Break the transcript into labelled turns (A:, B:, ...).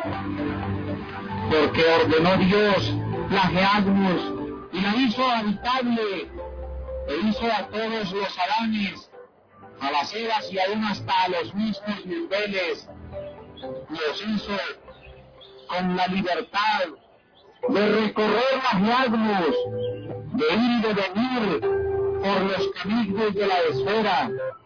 A: Porque ordenó Dios la Geagmus y la hizo habitable, e hizo a todos los Adanes, a las Evas y aún hasta a los mismos niveles, los hizo con la libertad de recorrer la Geagmus, de ir y de venir por los caminos de la esfera,